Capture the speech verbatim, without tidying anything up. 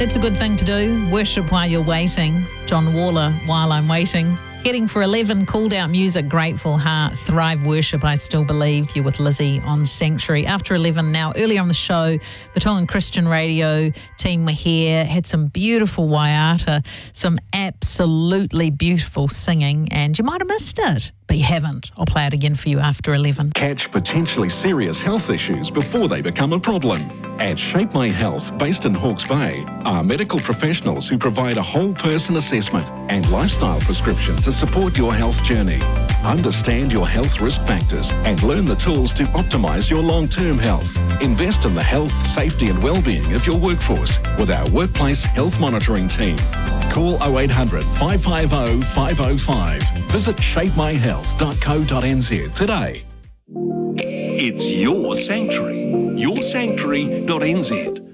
It's a good thing to do. Worship while you're waiting. John Waller, While I'm Waiting. Heading for eleven, Called Out Music, Grateful Heart, Thrive Worship, I Still Believe. You with Lizzie on Sanctuary. After eleven now, earlier on the show, the Tongan Christian Radio team were here, had some beautiful waiata, some absolutely beautiful singing, and you might have missed it, but you haven't. I'll play it again for you after eleven. Catch potentially serious health issues before they become a problem. At ShapeMate Health, based in Hawke's Bay, are medical professionals who provide a whole person assessment and lifestyle prescription to support your health journey. Understand your health risk factors and learn the tools to optimise your long-term health. Invest in the health, safety and well-being of your workforce with our workplace health monitoring team. Call oh eight hundred, five five oh, five oh five. Visit shape my health dot co dot n z today. It's your sanctuary. your sanctuary dot n z.